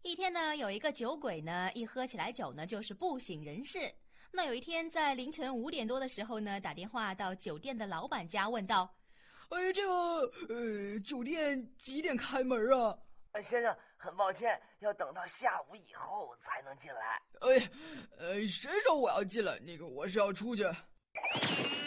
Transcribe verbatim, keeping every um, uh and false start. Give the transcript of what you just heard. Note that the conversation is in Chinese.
一天呢，有一个酒鬼呢，一喝起来酒呢，就是不省人事。那有一天在凌晨五点多的时候呢，打电话到酒店的老板家，问道： 哎，这个呃，酒店几点开门啊？ 呃，先生，很抱歉，要等到下午以后才能进来。 哎，呃，谁说我要进来？那个我是要出去。